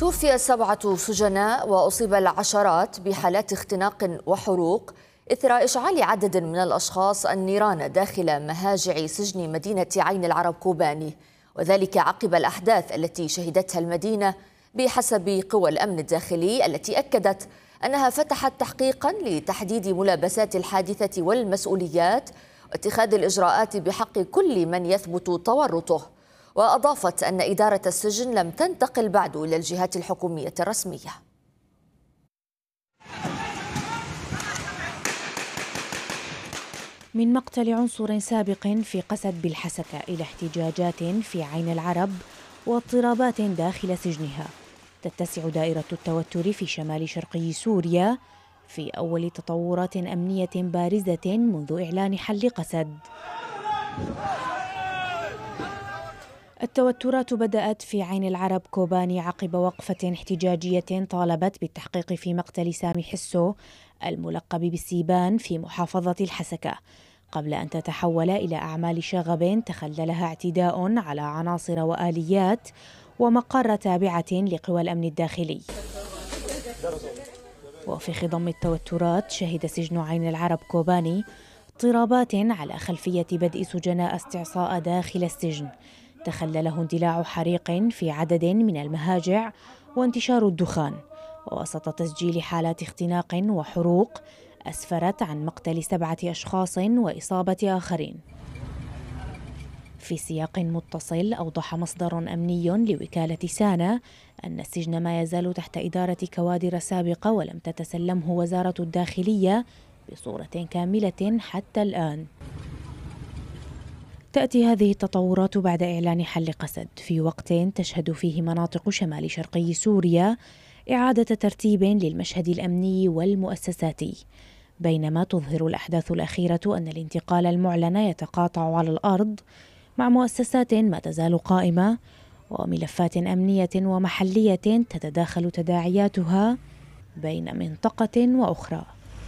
توفي 7 سجناء وأصيب العشرات بحالات اختناق وحروق إثر إشعال عدد من الأشخاص النيران داخل مهاجع سجن مدينة عين العرب كوباني، وذلك عقب الأحداث التي شهدتها المدينة بحسب قوى الأمن الداخلي التي أكدت أنها فتحت تحقيقا لتحديد ملابسات الحادثة والمسؤوليات واتخاذ الإجراءات بحق كل من يثبت تورطه. وأضافت أن إدارة السجن لم تنتقل بعد إلى الجهات الحكومية الرسمية. من مقتل عنصر سابق في قسد بالحسكة إلى احتجاجات في عين العرب واضطرابات داخل سجنها، تتسع دائرة التوتر في شمال شرقي سوريا في أول تطورات أمنية بارزة منذ إعلان حل قسد. التوترات بدأت في عين العرب كوباني عقب وقفة احتجاجية طالبت بالتحقيق في مقتل سامي حسو الملقب بالسيبان في محافظة الحسكة، قبل أن تتحول إلى أعمال شغب تخللها اعتداء على عناصر وآليات ومقر تابعة لقوى الأمن الداخلي. وفي خضم التوترات شهد سجن عين العرب كوباني اضطرابات على خلفية بدء سجناء استعصاء داخل السجن تخلله اندلاع حريق في عدد من المهاجع وانتشار الدخان، ووسط تسجيل حالات اختناق وحروق أسفرت عن مقتل 7 أشخاص وإصابة آخرين. في سياق متصل أوضح مصدر أمني لوكالة سانا أن السجن ما يزال تحت إدارة كوادر سابقة ولم تتسلمه وزارة الداخلية بصورة كاملة حتى الآن. تأتي هذه التطورات بعد إعلان حل قسد في وقت تشهد فيه مناطق شمال شرقي سوريا إعادة ترتيب للمشهد الأمني والمؤسساتي، بينما تظهر الأحداث الأخيرة أن الانتقال المعلن يتقاطع على الأرض مع مؤسسات ما تزال قائمة وملفات أمنية ومحلية تتداخل تداعياتها بين منطقة وأخرى.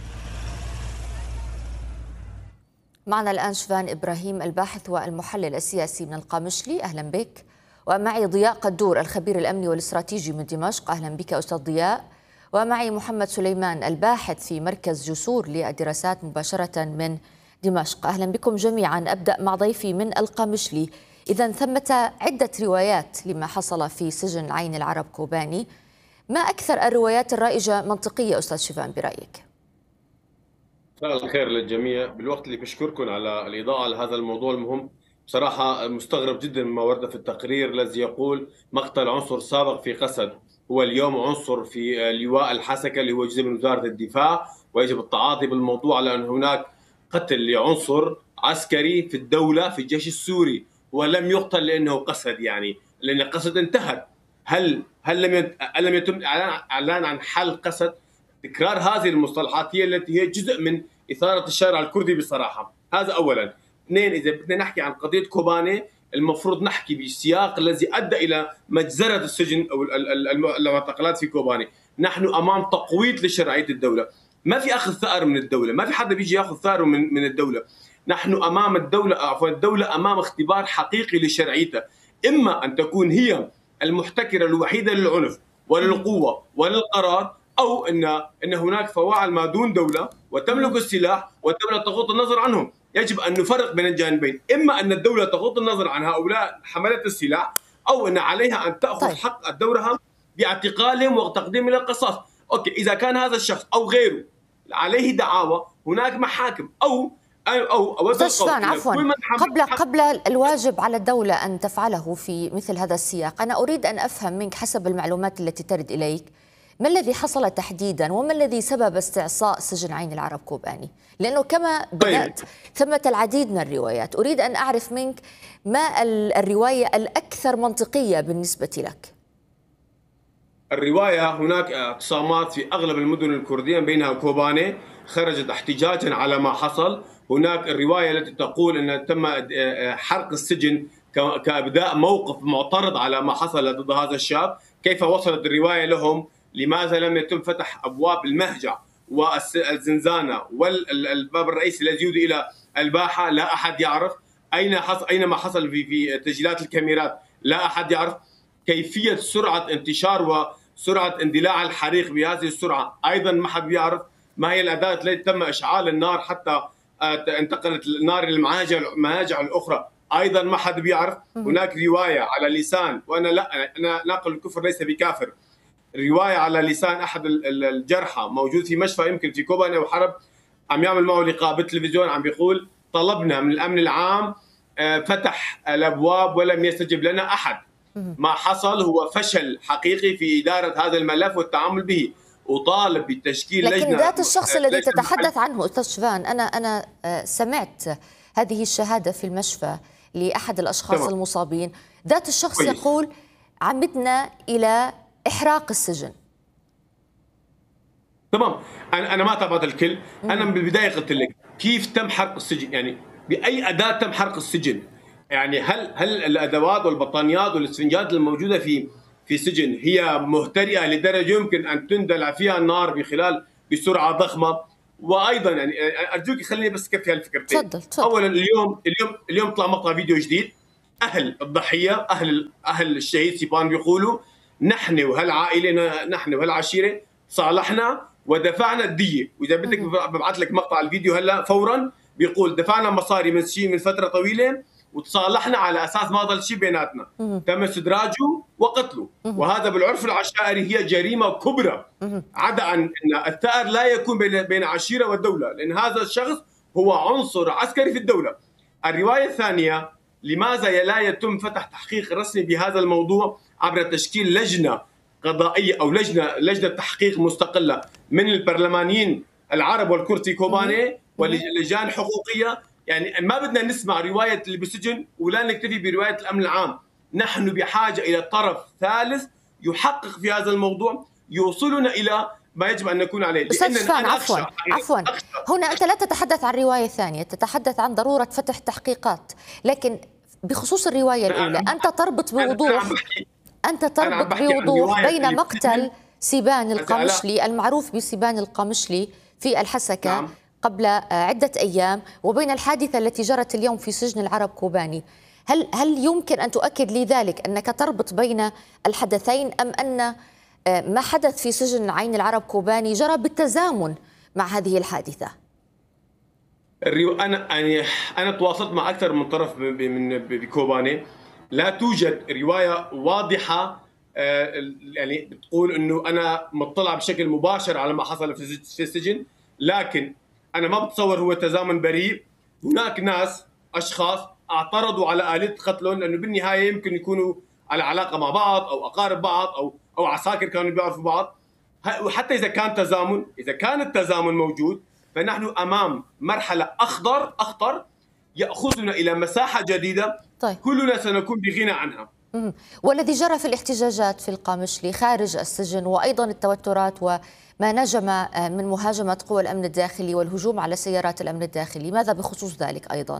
معنا الآن شفان إبراهيم الباحث والمحلل السياسي من القامشلي، أهلا بك. ومعي ضياء قدور الخبير الأمني والاستراتيجي من دمشق، أهلا بك أستاذ ضياء. ومعي محمد سليمان الباحث في مركز جسور للدراسات مباشرة من دمشق، أهلا بكم جميعا. أبدأ مع ضيفي من القامشلي. إذن ثمة عدة روايات لما حصل في سجن عين العرب كوباني، ما أكثر الروايات الرائجة منطقية أستاذ شفان برأيك؟ مساء الخير للجميع. بالوقت اللي بشكركم على الإضاءة على هذا الموضوع المهم، بصراحة مستغرب جدا مما ورد في التقرير الذي يقول مقتل عنصر سابق في قسد هو اليوم عنصر في لواء الحسكة اللي هو جزء من وزارة الدفاع، ويجب التعاطي بالموضوع لأن هناك قتل لعنصر عسكري في الدولة في الجيش السوري ولم يقتل لأنه قسد، يعني لأن قسد انتهت. هل لم يتم إعلان عن حل قسد؟ تكرار هذه المصطلحات هي التي هي جزء من إثارة الشارع الكردي بصراحة. هذا أولا. اثنين، إذا بدنا نحكي عن قضية كوباني المفروض نحكي بالسياق الذي أدى إلى مجزرة السجن أو المعتقلات في كوباني. نحن أمام تقويض لشرعية الدولة، ما في أخذ ثأر من الدولة، ما في حدا بيجي يأخذ ثأره من الدولة. نحن أمام الدولة أمام اختبار حقيقي لشرعيتها، إما أن تكون هي المحتكرة الوحيدة للعنف وللقوة وللقرار، أو أن هناك فواعل ما دون دولة وتملك السلاح والدولة تغض النظر عنهم. يجب أن نفرق بين الجانبين، إما أن الدولة تغض النظر عن هؤلاء حملة السلاح، أو أن عليها أن تأخذ حق دورها باعتقالهم وتقديم إلى القصاص. أوكي، إذا كان هذا الشخص أو غيره عليه دعاوى هناك محاكم أو شفان عفوا، قبل الواجب على الدولة أن تفعله في مثل هذا السياق، أنا أريد أن أفهم منك حسب المعلومات التي ترد إليك ما الذي حصل تحديدا وما الذي سبب استعصاء سجن عين العرب كوباني؟ لأنه كما بدأت ثمة العديد من الروايات، أريد أن أعرف منك ما الرواية الأكثر منطقية بالنسبة لك. الرواية هناك اعتصامات في أغلب المدن الكردية بينها كوباني خرجت احتجاجا على ما حصل. هناك الرواية التي تقول أن تم حرق السجن كإبداء موقف معترض على ما حصل ضد هذا الشاب. كيف وصلت الرواية لهم؟ لماذا لم يتم فتح أبواب المهجع والزنزانة والباب الرئيسي الذي يؤدي إلى الباحة؟ لا أحد يعرف. أين ما حصل في تسجيلات الكاميرات؟ لا أحد يعرف. كيفية سرعة انتشار سرعه اندلاع الحريق بهذه السرعه، ايضا ما حد بيعرف ما هي الاداه التي تم اشعال النار حتى انتقلت النار للمهاجع الاخرى، ايضا ما حد بيعرف. هناك روايه على لسان، وانا لا انا ناقل الكفر ليس بكافر، روايه على لسان احد الجرحى موجود في مشفى يمكن في كوباني او حرب، عم يعمل معه لقاء بالتلفزيون، عم بيقول طلبنا من الامن العام فتح الابواب ولم يستجب لنا احد. ما حصل هو فشل حقيقي في اداره هذا الملف والتعامل به، وطالب بتشكيل لجنه. لكن ذات الشخص الذي تتحدث عنه استاذ شفان، انا سمعت هذه الشهاده في المشفى لاحد الاشخاص تمام. المصابين، ذات الشخص كويس. يقول عمدنا الى احراق السجن. تمام، انا ما تابعت الكل، انا من البدايه قلت لك كيف تم حرق السجن، يعني باي اداه تم حرق السجن؟ يعني هل الادوات والبطانيات والاسفنجات الموجوده في سجن هي مهترئه لدرجه يمكن ان تندلع فيها النار بسرعه ضخمه؟ وايضا يعني ارجوك خليني بس كفي هالفكرتين. تفضل. اولا اليوم طلع مقطع فيديو جديد، اهل الضحيه اهل الشهيد سيبان بيقولوا نحن وهالعائله نحن وهالعشيره صالحنا ودفعنا الديه، واذا بدك ببعث لك مقطع الفيديو هلا فورا، بيقول دفعنا مصاري من فتره طويله وتصالحنا على اساس ما ضل شيء بيناتنا، تم استدراجه وقتله، وهذا بالعرف العشائري هي جريمه كبرى، عدا ان الثأر لا يكون بين عشيره والدوله، لان هذا الشخص هو عنصر عسكري في الدوله. الروايه الثانيه، لماذا لا يتم فتح تحقيق رسمي بهذا الموضوع عبر تشكيل لجنه قضائيه او لجنه تحقيق مستقله من البرلمانيين العرب والكرد في كوباني ولجان حقوقيه؟ يعني ما بدنا نسمع روايه اللي بالسجن ولا نكتفي بروايه الامن العام، نحن بحاجه الى طرف ثالث يحقق في هذا الموضوع، يوصلنا الى ما يجب ان نكون عليه. استاذ شفان، عفوا هنا انت لا تتحدث عن روايه ثانيه، تتحدث عن ضروره فتح تحقيقات، لكن بخصوص الروايه الاولى انت تربط بوضوح بين مقتل سيبان القامشلي المعروف بسيبان القامشلي في الحسكه قبل عدة أيام وبين الحادثة التي جرت اليوم في سجن العرب كوباني. هل يمكن أن تؤكد لي ذلك أنك تربط بين الحدثين، أم أن ما حدث في سجن عين العرب كوباني جرى بالتزامن مع هذه الحادثة؟ أنا تواصلت مع أكثر من طرف بكوباني، لا توجد رواية واضحة يعني بتقول أنه أنا مطلع بشكل مباشر على ما حصل في السجن، لكن أنا ما بتصور هو تزامن بريء. هناك ناس أشخاص اعترضوا على آلية قتلهم لأنه بالنهاية يمكن يكونوا على علاقة مع بعض أو أقارب بعض أو عساكر كانوا بيعرفوا بعض. وحتى إذا كان التزامن موجود، فنحن أمام مرحلة أخطر يأخذنا إلى مساحة جديدة. طيب. كلنا سنكون بغنى عنها. والذي جرى في الاحتجاجات في القامشلي خارج السجن، وأيضا التوترات وما نجم من مهاجمة قوى الأمن الداخلي والهجوم على سيارات الأمن الداخلي، ماذا بخصوص ذلك أيضا؟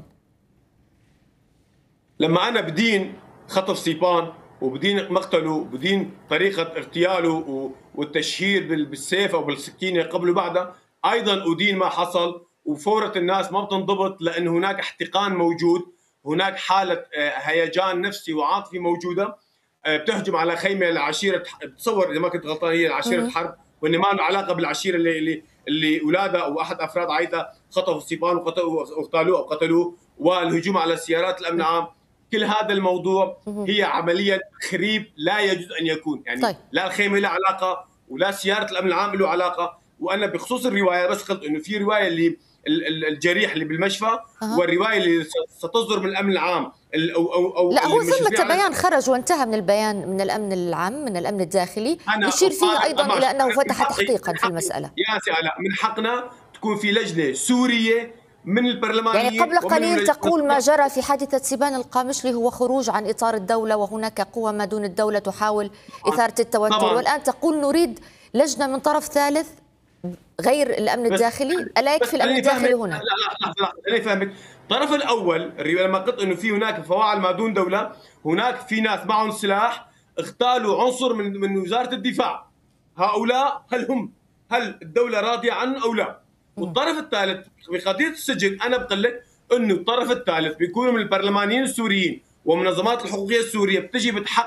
لما أنا بدين خطف سيبان وبدين مقتله وبدين طريقة اغتياله والتشهير بالسيف أو بالسكينة قبل وبعدها، أيضا أدين ما حصل. وفورة الناس ما بتنضبط لأن هناك احتقان موجود، هناك حالة هيجان نفسي وعاطفي موجودة، بتهجم على خيمة العشيرة. تصور إذا ما كنت غلطان هي العشيرة حرب، وإن ما له علاقة بالعشيرة اللي أولادها أو أحد أفراد عائلتها خطفوا سيبان واغتالوه أو قتلوه، والهجوم على سيارات الأمن العام. كل هذا الموضوع هي عملية خريب لا يجوز أن يكون، يعني طيب. لا الخيمة له علاقة ولا سيارة الأمن العام له علاقة. وأنا بخصوص الرواية بس قلت إنه في رواية اللي الجريح اللي بالمشفى والرواية اللي ستصدر من الأمن العام أو لا، هو ثمة بيان خرج وانتهى من البيان من الأمن العام من الأمن الداخلي يشير فيه أيضا إلى أنه فتح تحقيقا في المسألة. يا سيدي من حقنا تكون في لجنة سورية من البرلمانيين. يعني قبل قليل تقول ما جرى في حادثة سيبان القامشلي هو خروج عن إطار الدولة، وهناك قوى ما دون الدولة تحاول إثارة التوتر طبعا. والآن تقول نريد لجنة من طرف ثالث غير الأمن الداخلي. ألا يكفي الأمن الداخلي هنا؟ لا أنا فهمت. الطرف الأول لما قلت إنه في هناك فواعل ما دون دولة، هناك في ناس معهم سلاح اغتالوا عنصر من وزارة الدفاع. هؤلاء هل الدولة راضية عنهم أو لا؟ والطرف الثالث في قضية السجن أنا بقول لك إنه الطرف الثالث بيكونوا من البرلمانيين السوريين ومنظمات الحقوقية السورية بتجي بتحقق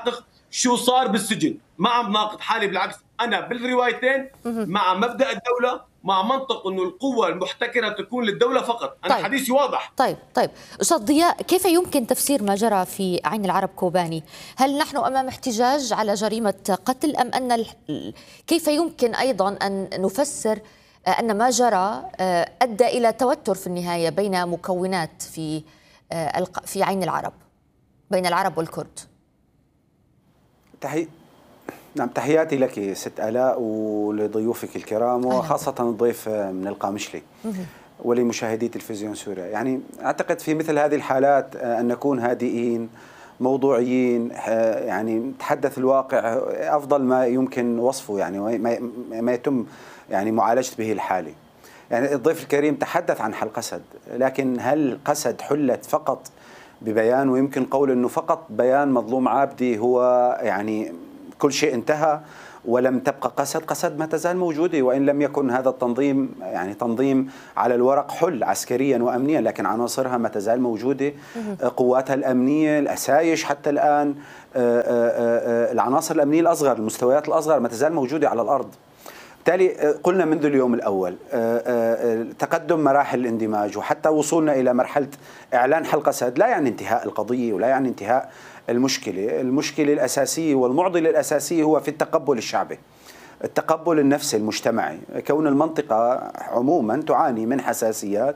شو صار بالسجن. ما عم ناقض حالي، بالعكس انا بالروايتين مع مبدا الدوله، مع منطق انه القوه المحتكره تكون للدوله فقط. انا طيب. حديثي واضح. طيب استاذ ضياء، كيف يمكن تفسير ما جرى في عين العرب كوباني؟ هل نحن امام احتجاج على جريمه قتل ام ان كيف يمكن ايضا ان نفسر ان ما جرى ادى الى توتر في النهايه بين مكونات في عين العرب، بين العرب والكرد؟ نعم، تحياتي لك ست آلاء ولضيوفك الكرام، وخاصة الضيف من القامشلي ولمشاهدي تلفزيون سوريا. يعني أعتقد في مثل هذه الحالات أن نكون هادئين موضوعيين، يعني نتحدث الواقع أفضل ما يمكن وصفه، يعني ما يتم يعني معالجة به الحالة. يعني الضيف الكريم تحدث عن حل قسد، لكن هل قسد حلت فقط ببيان؟ ويمكن قول أنه فقط بيان مظلوم عابدي هو يعني كل شيء انتهى ولم تبقى قسد. قسد ما تزال موجودة، وإن لم يكن هذا التنظيم يعني تنظيم على الورق حل عسكريا وأمنيا، لكن عناصرها ما تزال موجودة، قواتها الأمنية، الأسايش حتى الآن، العناصر الأمنية الأصغر، المستويات الأصغر ما تزال موجودة على الأرض. بالتالي قلنا منذ اليوم الأول تقدم مراحل الاندماج وحتى وصولنا إلى مرحلة إعلان حل قسد لا يعني انتهاء القضية ولا يعني انتهاء المشكلة الأساسية والمعضلة الأساسية هو في التقبل الشعبي، التقبل النفسي المجتمعي. كون المنطقة عموما تعاني من حساسيات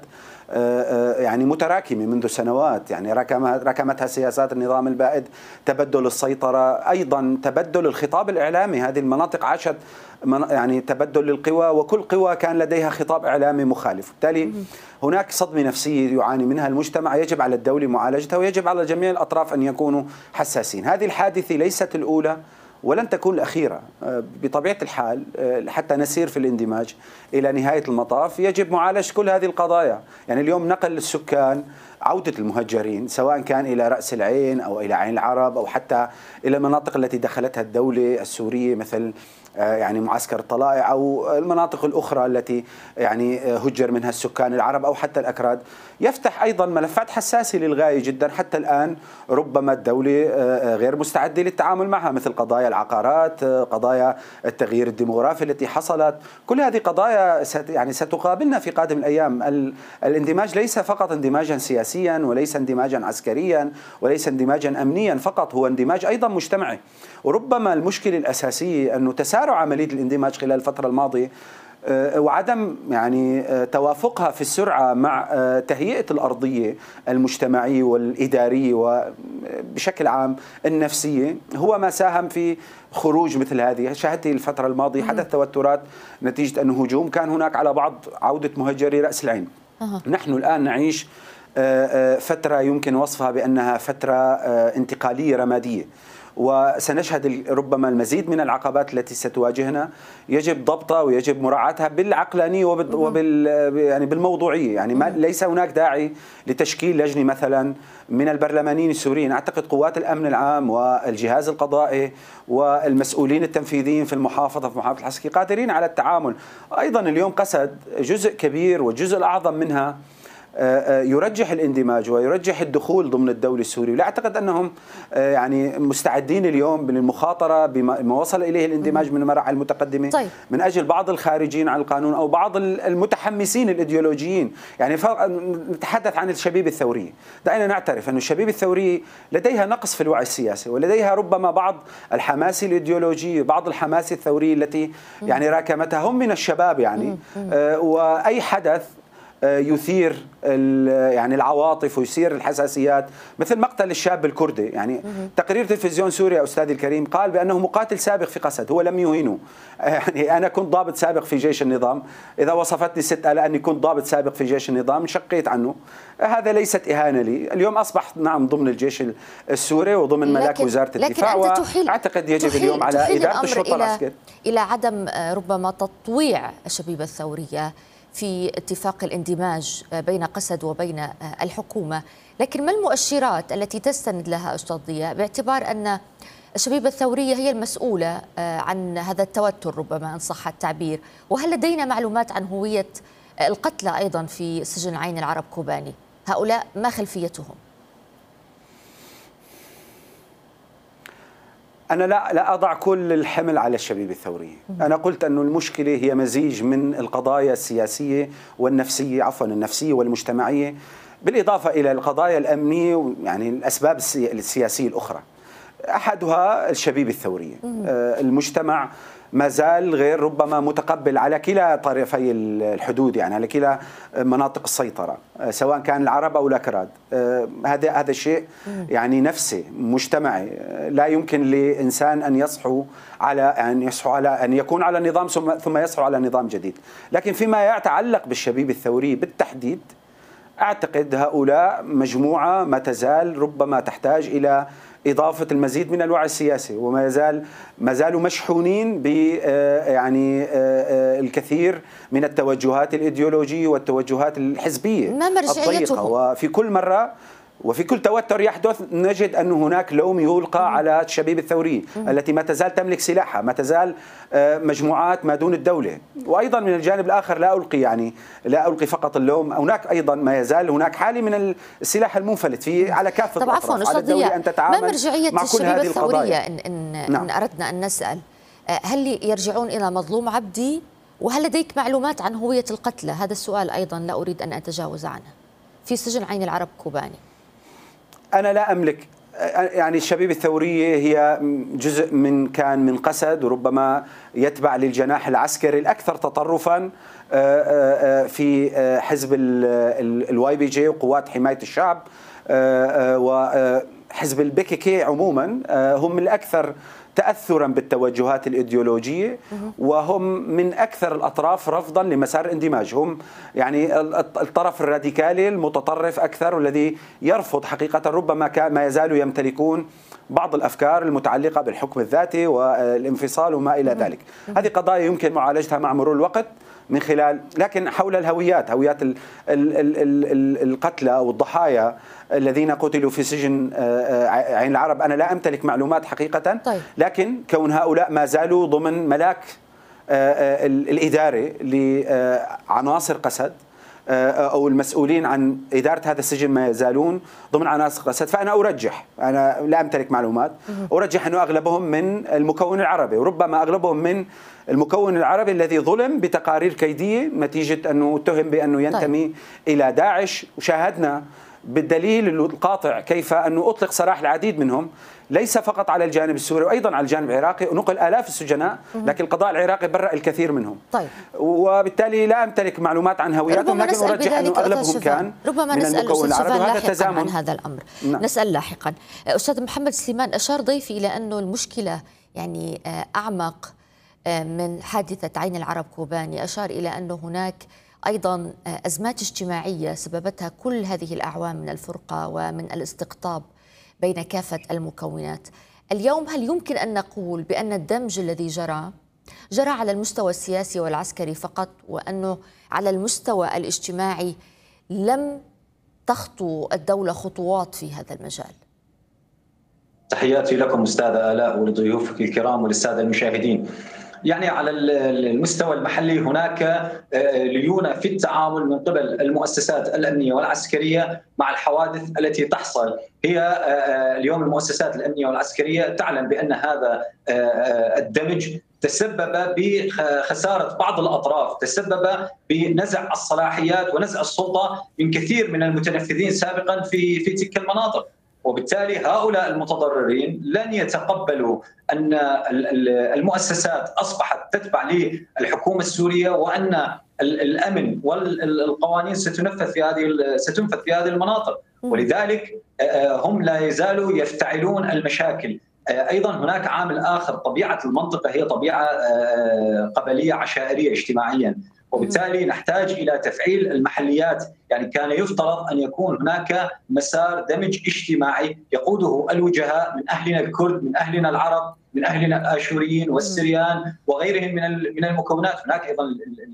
يعني متراكمة منذ سنوات، يعني ركمتها سياسات النظام البائد، تبدل السيطرة، أيضا تبدل الخطاب الإعلامي. هذه المناطق عاشت يعني تبدل للقوى، وكل قوى كان لديها خطاب إعلامي مخالف. بالتالي هناك صدمة نفسية يعاني منها المجتمع، يجب على الدولة معالجتها، ويجب على جميع الأطراف أن يكونوا حساسين. هذه الحادثة ليست الأولى ولن تكون الأخيرة بطبيعة الحال. حتى نسير في الاندماج إلى نهاية المطاف يجب معالجة كل هذه القضايا. يعني اليوم نقل السكان، عودة المهجرين سواء كان إلى رأس العين أو إلى عين العرب أو حتى إلى المناطق التي دخلتها الدولة السورية مثل يعني معسكر الطلائع أو المناطق الأخرى التي يعني هجر منها السكان العرب أو حتى الأكراد، يفتح أيضا ملفات حساسة للغاية جدا. حتى الآن ربما الدولة غير مستعدة للتعامل معها، مثل قضايا العقارات، قضايا التغيير الديموغرافي التي حصلت. كل هذه قضايا يعني ستقابلنا في قادم الأيام. الاندماج ليس فقط اندماجا سياسيا وليس اندماجا عسكريا وليس اندماجا أمنيا فقط، هو اندماج أيضا مجتمعي. وربما المشكلة الأساسية أنه تسارع عملية الاندماج خلال الفترة الماضية وعدم يعني توافقها في السرعة مع تهيئة الأرضية المجتمعية والإدارية وبشكل عام النفسية هو ما ساهم في خروج مثل هذه. شاهدت الفترة الماضية حدث توترات نتيجة أن هجوم كان هناك على بعض عودة مهجري رأس العين. نحن الآن نعيش فترة يمكن وصفها بأنها فترة انتقالية رمادية، وسنشهد ربما المزيد من العقبات التي ستواجهنا، يجب ضبطها ويجب مراعاتها بالعقلانية يعني بالموضوعية. يعني ليس هناك داعي لتشكيل لجنة مثلا من البرلمانيين السوريين. أعتقد قوات الأمن العام والجهاز القضائي والمسؤولين التنفيذيين في محافظة العسكري قادرين على التعامل. أيضا اليوم قسد جزء كبير والجزء الأعظم منها يرجح الاندماج ويرجح الدخول ضمن الدولة السورية، ولا أعتقد أنهم يعني مستعدين اليوم للمخاطرة بما وصل إليه الاندماج من المراحل المتقدمة. طيب. من أجل بعض الخارجين عن القانون أو بعض المتحمسين الإيديولوجيين. يعني نتحدث عن الشبيبة الثورية، دعينا نعترف أن الشبيبة الثورية لديها نقص في الوعي السياسي ولديها ربما بعض الحماس الإيديولوجي، بعض الحماس الثورية التي يعني راكمتها. هم من الشباب يعني وأي حدث يثير يعني العواطف ويثير الحساسيات، مثل مقتل الشاب الكردي. يعني تقرير تلفزيون سوريا أستاذي الكريم قال بأنه مقاتل سابق في قسد، هو لم يهينه. يعني أنا كنت ضابط سابق في جيش النظام، إذا وصفتني ست آلاء أني كنت ضابط سابق في جيش النظام شقيت عنه، هذا ليست إهانة لي. اليوم أصبح نعم ضمن الجيش السوري وضمن ملاك وزارة الدفاع، وأعتقد يجب اليوم على إدارة الشرطة العسكرية إلى عدم ربما تطويع الشبيبة الثورية في اتفاق الاندماج بين قسد وبين الحكومة. لكن ما المؤشرات التي تستند لها أستاذ ضياء باعتبار أن الشبيبة الثورية هي المسؤولة عن هذا التوتر ربما إن صح التعبير؟ وهل لدينا معلومات عن هوية القتلى أيضا في سجن عين العرب كوباني؟ هؤلاء ما خلفيتهم؟ أنا لا أضع كل الحمل على الشبيبة الثورية. أنا قلت أن المشكلة هي مزيج من القضايا السياسية والنفسية، النفسية والمجتمعية، بالإضافة إلى القضايا الأمنية، يعني الأسباب السياسية الأخرى. أحدها الشبيبة الثورية. المجتمع ما زال غير ربما متقبل على كلا طرفي الحدود، يعني على كلا مناطق السيطرة، سواء كان العرب أو الأكراد. هذا شيء يعني نفسي مجتمعي، لا يمكن لإنسان أن يصحو على أن يكون على نظام ثم يصحو على نظام جديد. لكن فيما يتعلق بالشبيبة الثورية بالتحديد، أعتقد هؤلاء مجموعة ما تزال ربما تحتاج إلى إضافة المزيد من الوعي السياسي، ما زالوا مشحونين ب يعني الكثير من التوجهات الإيديولوجية والتوجهات الحزبية الضيقة. وفي كل مرة وفي كل توتر يحدث نجد أن هناك لوم يلقى على الشبيبة الثورية التي ما تزال تملك سلاحها، ما تزال مجموعات ما دون الدولة. وأيضا من الجانب الآخر لا ألقي فقط اللوم، هناك أيضا ما يزال هناك حالة من السلاح المنفلت على كافة طب الأطراف. عفوا على الدولة أن تتعامل ما مرجعية مع كل هذه القضايا. إن أردنا أن نسأل، هل يرجعون إلى مظلوم عبدي؟ وهل لديك معلومات عن هوية القتلى؟ هذا السؤال أيضا لا أريد أن أتجاوز عنه. في سجن عين العرب كوباني أنا لا أملك، يعني الشبيبة الثورية هي جزء من قسد، وربما يتبع للجناح العسكري الأكثر تطرفا في حزب YPG وقوات حماية الشعب، وحزب البككي عموما هم الأكثر تأثرا بالتوجهات الإيديولوجية، وهم من أكثر الأطراف رفضا لمسار الاندماج. هم يعني الطرف الراديكالي المتطرف أكثر، والذي يرفض حقيقة ربما ما يزالوا يمتلكون بعض الأفكار المتعلقة بالحكم الذاتي والانفصال وما إلى ذلك. هذه قضايا يمكن معالجتها مع مرور الوقت من خلال، لكن حول هويات القتلى أو الضحايا الذين قتلوا في سجن عين العرب، أنا لا أمتلك معلومات حقيقة. لكن كون هؤلاء ما زالوا ضمن ملاك الإدارة لعناصر قسد، أو المسؤولين عن إدارة هذا السجن ما يزالون ضمن عناصر قسد، فأنا أنا لا أمتلك معلومات، أرجح أنه أغلبهم من المكون العربي، وربما أغلبهم من المكون العربي الذي ظلم بتقارير كيدية نتيجة أنه اتهم بأنه ينتمي إلى داعش. وشاهدنا بالدليل القاطع كيف أنه أطلق سراح العديد منهم، ليس فقط على الجانب السوري وأيضا على الجانب العراقي، ونقل آلاف السجناء، لكن القضاء العراقي برأ الكثير منهم. وبالتالي لا أمتلك معلومات عن هوياتهم، لكن أرجح أنه أغلبهم كان ربما من المكون العربي، وهذا تزامن عن هذا الأمر. نسأل لاحقا. أستاذ محمد سليمان، أشار ضيفي إلى أنه المشكلة يعني أعمق من حادثة عين العرب كوباني، أشار إلى أنه هناك أيضا أزمات اجتماعية سببتها كل هذه الأعوام من الفرقة ومن الاستقطاب بين كافة المكونات. اليوم هل يمكن أن نقول بأن الدمج الذي جرى على المستوى السياسي والعسكري فقط، وأنه على المستوى الاجتماعي لم تخطو الدولة خطوات في هذا المجال؟ تحياتي لكم أستاذة آلاء ولضيوفك الكرام وللسادة المشاهدين. يعني على المستوى المحلي هناك ليونة في التعامل من قبل المؤسسات الأمنية والعسكرية مع الحوادث التي تحصل. هي اليوم المؤسسات الأمنية والعسكرية تعلم بأن هذا الدمج تسبب بخسارة بعض الأطراف، تسبب بنزع الصلاحيات ونزع السلطة من كثير من المتنفذين سابقا في تلك المناطق. وبالتالي هؤلاء المتضررين لن يتقبلوا أن المؤسسات أصبحت تتبع للحكومة السورية، وأن الأمن والقوانين ستنفذ في هذه المناطق. ولذلك هم لا يزالوا يفتعلون المشاكل. أيضا هناك عامل آخر، طبيعة المنطقة هي طبيعة قبلية عشائرية اجتماعيا، وبالتالي نحتاج إلى تفعيل المحليات. يعني كان يفترض أن يكون هناك مسار دمج اجتماعي يقوده الوجهاء من أهلنا الكرد، من أهلنا العرب، من أهلنا الآشوريين والسريان وغيرهم من المكونات. هناك أيضا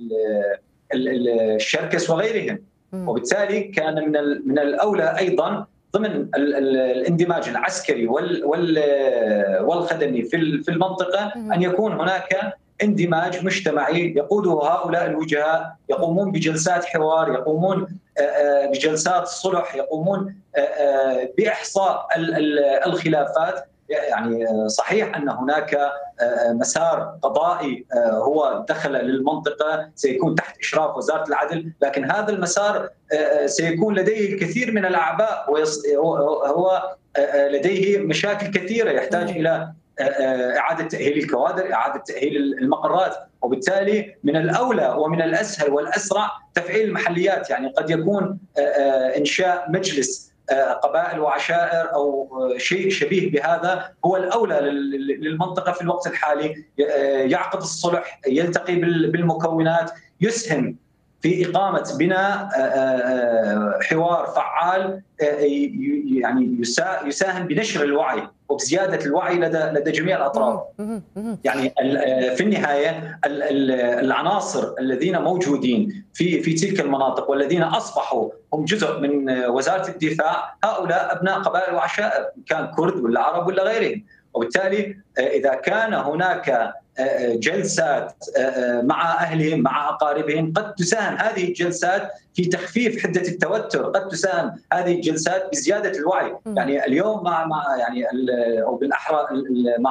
الشركس وغيرهم. وبالتالي كان من الأولى أيضا ضمن الاندماج العسكري والخدمي في المنطقة أن يكون هناك اندماج مجتمعي يقوده هؤلاء الوجهاء، يقومون بجلسات حوار، يقومون بجلسات صلح، يقومون بإحصاء الخلافات يعني صحيح أن هناك مسار قضائي هو دخل للمنطقة سيكون تحت إشراف وزارة العدل، لكن هذا المسار سيكون لديه الكثير من الأعباء، وهو لديه مشاكل كثيرة يحتاج إلى إعادة تأهيل الكوادر، إعادة تأهيل المقرات، وبالتالي من الأولى ومن الأسهل والأسرع تفعيل المحليات. يعني قد يكون إنشاء مجلس قبائل وعشائر أو شيء شبيه بهذا هو الأولى للمنطقة في الوقت الحالي، يعقد الصلح، يلتقي بالمكونات، يسهم في إقامة بناء حوار فعال يعني يساهم بنشر الوعي وبزيادة الوعي لدى جميع الأطراف. يعني في النهاية العناصر الذين موجودين في تلك المناطق والذين أصبحوا هم جزء من وزارة الدفاع هؤلاء أبناء قبائل وعشائر، كان كرد ولا عرب ولا غيرهم، وبالتالي إذا كان هناك جلسات مع أهلهم مع أقاربهم قد تساهم هذه الجلسات في تخفيف حدة التوتر، قد تساهم هذه الجلسات بزيادة الوعي. يعني اليوم مع يعني أو بالأحرى مع